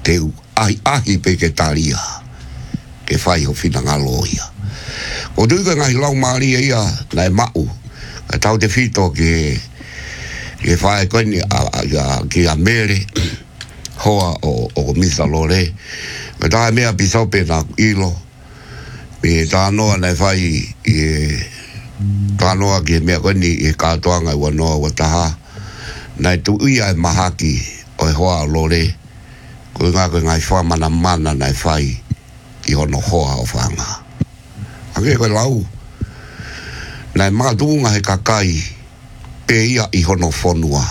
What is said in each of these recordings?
te ahi pe ke taria ke fai ho fina ngaloia o du ka ngai lau maria ia na mau ka tau te fito ke fai ko ni ke a mere hoa o misa lore ka ta me a pisau pe na ilo pe ta no na fai ta no ke me ko ni e ka toanga wa no wa ta na tu ia mahaki o hoa lore ko ngai fa mana na fai ki ono hoa o fanga ake ko lau na madunga he kakai pe ia I hono fonua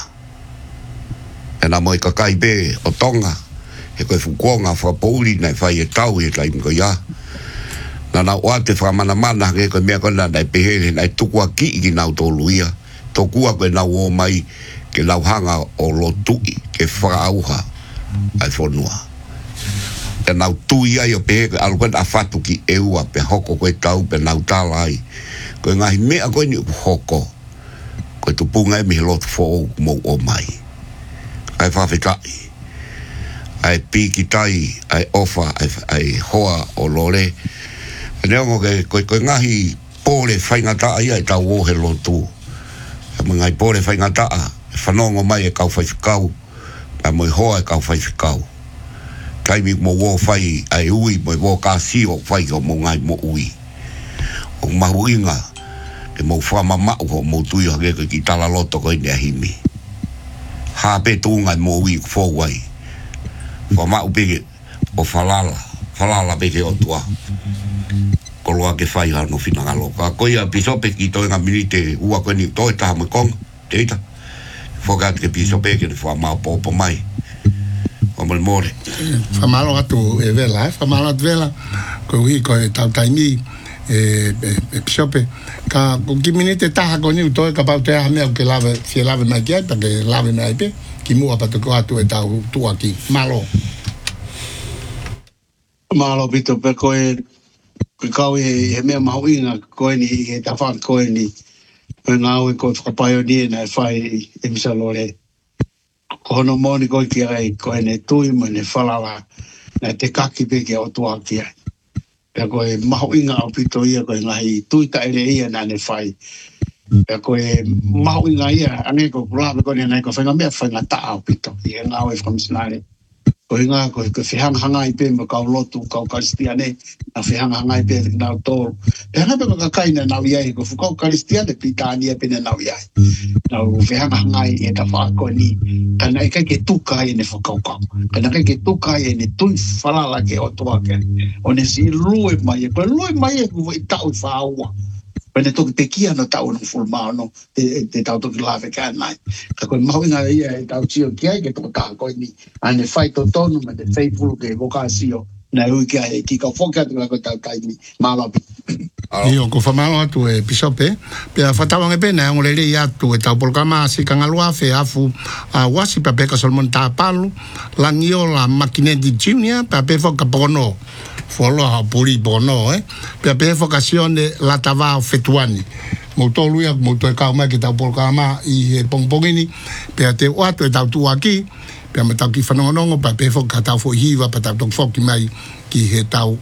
e na moi kakai pe o tonga he ko fukonga fa pouli na fai e tau e tai ko ya na wate fa mana ke ko me ko na dai pe he na tukua ki na to luia to kua ko na wo mai ke lau hanga o lo tui ke fa auha ai fonua e nau tui ai o pe alwen afatu ki eua pe hoko koe tau pe nau talai koe ngahi mea koe ni hoko koe tu punga e mihi lotu fo mo o mai ai whawhetai ai piki tai ai ofa ai hoa o lore e neongo koe ngahi pole whaingata ai ai tau ohe lotu e ngai pole whaingata whanongo mai e kau whaifikau e moi hoa e kau whaifikau kai mo wo fai ai ui mo wo ka si o fai o mo ngai mo ui o mahuinga e mo fa mama o mo tu yo ge ki tala loto ko ni himi ha pe tu ngai mo ui fo wai fa ma u pe o falala pe ke o tua ko lo ke fai no fina galo ka ko ia piso pe ki to nga milite u ko ni to ta mo kon teita fo ga ke piso pe ke fa ma po mai o more fa malo atu e vela fa malo at vela ko wi ko tau taimi e psope ka ko kiminite ta ko ni to ka pa te ha me ke lave si lave na ke ta ke lave na pe ki mu apa to ko atu e tau tu aki malo bito pe ko e ko e me ma winga ko ni e ta fa ko ni nga o ko ka pa yo ni na fai e misalore kono moni ko ki ai ko ene tui mo ne falala na te kaki pe ke o tua ki ai pe ko e maho inga o pito ia ko ngai tui ta ele ia na ne fai pe ko e maho inga ia ane ko kula ko ne na ko fenga me fenga ta o pito ia nga o from snare ko inga ko fehang hanga i pe mo ka lotu ka kristiane na fehang hanga i pe na to e na pe ka kaina na ia ko fu ka kristiane pitania pe na ia na fehang hanga i ta fa ko ni kana ke tuka i ne fa ka kana ke tuka i ne tu falala ke o to ke one si lue mai ko i ta u fa wa pene to te kia no tau no fulma no te tau to lave ka nai ka ko mau nga ia e tau tio kia ke to ka ko ni ane fai to tonu me de faithful ke vocacio na u kia e ki ka foka to ka tau kai ni malo io ko fa malo tu e pisope pe fa tau nge pena ngole le ya tu e tau por kama si kanga lua fe afu a wasi pa pe ka solmon ta palu la ngiola makine di junior pa pe foka pono folo ha puri bono pe pe vocazione la tava fetuani molto lui molto ka ma ke ta por kama i pongpongini pe te wato e tau tu aki pe ma tau ki fanongo pa pe foka ta fo hiva pa ta tok foki mai ki he tau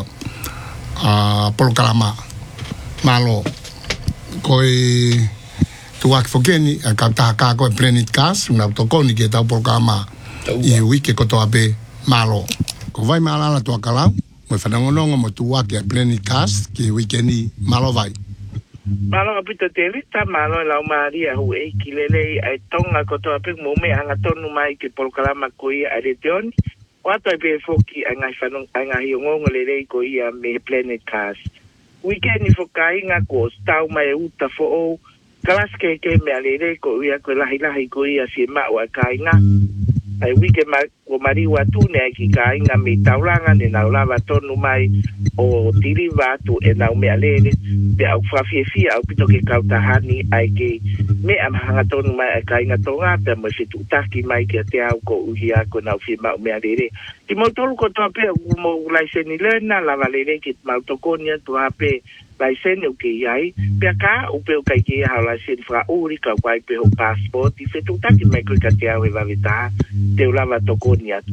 a por kama malo koi tu ak fokeni ka ta ka ko planet gas un autoconi ke tau por kama i wiki ko to abe malo ko vai mala la to kala mo fanongo mo tu ak planet gas ki weekend malo vai malo apito tele ta malo la maria hu e kilele ai tonga ko to ape mo me anga tonu mai ke por kala ma ko ia aretion wato be foki anga fanong anga yongo le ko ia me planet gas weekend fokai nga ko stau mai uta fo kalas ke me ale ko ia ko la ko ia si ma wa kai nga ai weekend ma ko mari watu ne ki kai nga me taulanga ne na lava tonu mai o tiri watu e na me ale pe au fa fi au pito ke kauta hani ai ke me am hanga tonu mai kai nga tonga pe mo fitu taki mai ke te au ko uhia ko na fi ma me ale ki mo tolu ko to pe mo laiseni le na la valere ki ma to konia to ape laiseni o ke ai pe ka o pe o kai ke ha laiseni fra uri ka kwai pe o passport i fitu taki mai ko ka te au e va vita te lava to konia